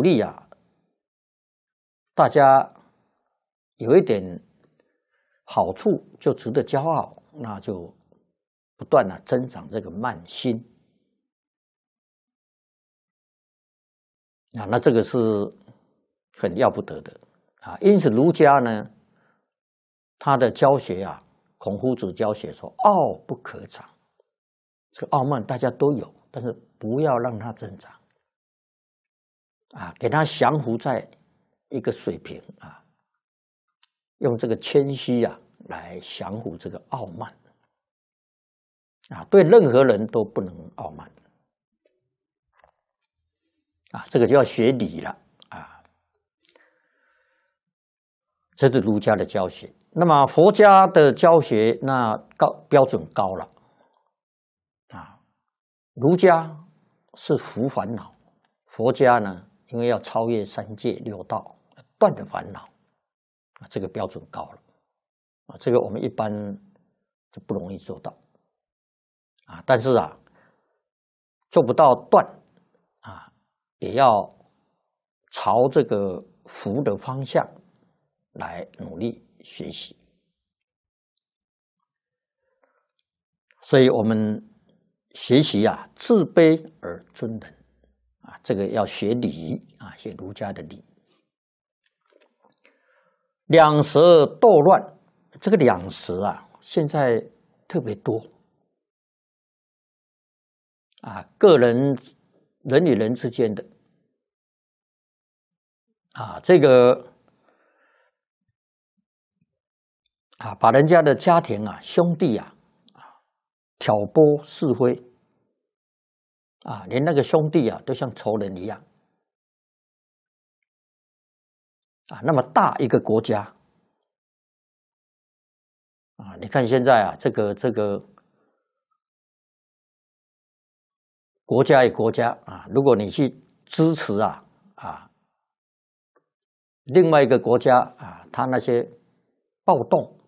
力啊，大家有一点好处就值得骄傲，那就不断的增长这个慢心啊，那这个是很要不得的啊。因此儒家呢，他的教学啊，孔夫子教学说：“傲不可长。”这个傲慢大家都有，但是不要让它增长啊，给它降服在一个水平啊，用这个谦虚啊来降服这个傲慢啊，对任何人都不能傲慢啊，这个就要学礼了啊，这是儒家的教学。那么佛家的教学那标准高了。儒家是伏烦恼，佛家呢，因为要超越三界六道，断的烦恼，啊，这个标准高了，啊，这个我们一般就不容易做到，啊，但是啊，做不到断，啊，也要朝这个福的方向来努力学习，所以我们学习啊，自卑而尊人啊，这个要学礼啊，学儒家的礼。两舌斗乱，这个两舌啊，现在特别多啊，人与人之间的啊，这个啊，把人家的家庭啊、兄弟啊，挑拨是非啊，连那个兄弟啊，都像仇人一样。啊，那么大一个国家啊，你看现在啊，这个国家与国家啊，如果你去支持另外一个国家啊，他那些暴动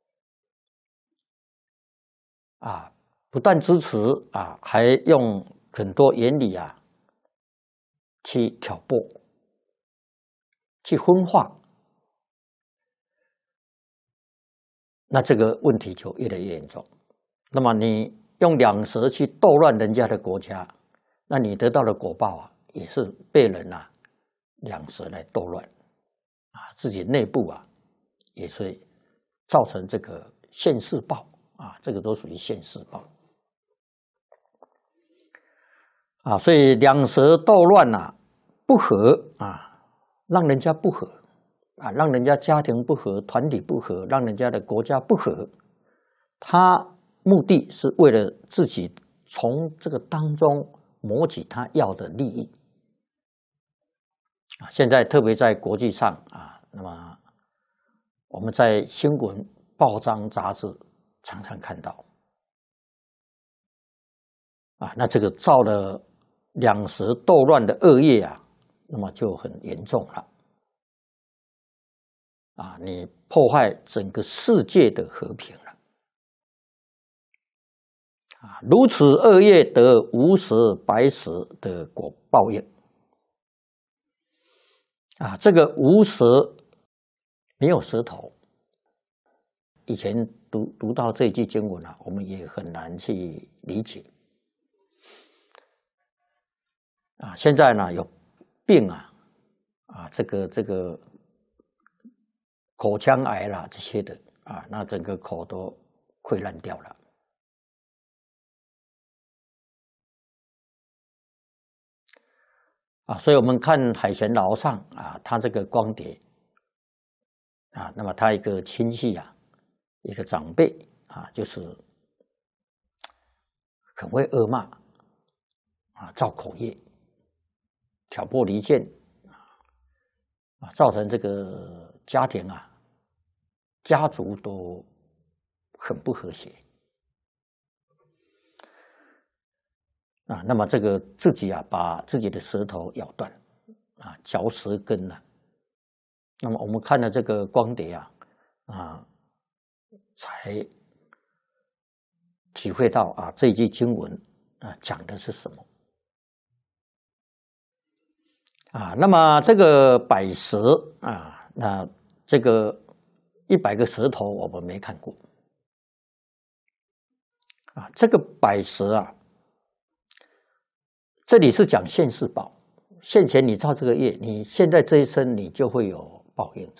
啊，不但支持啊，还用很多言语啊去挑拨、去分化，那这个问题就越来越严重。那么你用两舌去斗乱人家的国家，那你得到的果报啊，也是被人两舌来斗乱啊，自己内部啊也是造成这个现世报啊，这个都属于现世报啊，所以两舌斗乱啊，不和啊，让人家不和啊，让人家家庭不和、团体不和，让人家的国家不和，他目的是为了自己从这个当中谋取他要的利益啊。现在特别在国际上啊，那么我们在新闻、报章、杂志常常看到啊，那这个造了两舌斗乱的恶业啊，那么就很严重了啊，你破坏整个世界的和平了。啊，如此恶业得无舌白舌的果报应啊！这个无舌没有舌头，以前读到这一句经文啊，我们也很难去理解啊。现在呢有病这个口腔癌啦这些的啊，那整个口都溃烂掉了。啊，所以我们看海贤老上啊，他这个光碟啊，那么他一个亲戚啊，一个长辈啊，就是很会恶骂啊，造口业，挑拨离间造成这个家庭家族都很不和谐啊。那么这个自己把自己的舌头咬断嚼舌根了。那么我们看了这个光碟才体会到这一句经文讲的是什么那么这个百蛇那这个100个蛇头我们没看过这个百蛇这里是讲现世报，现前你造这个业，你现在这一生你就会有报应。